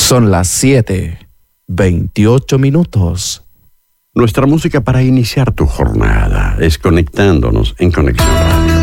Son las 7:28. Nuestra música para iniciar tu jornada es conectándonos en Conexión Radio.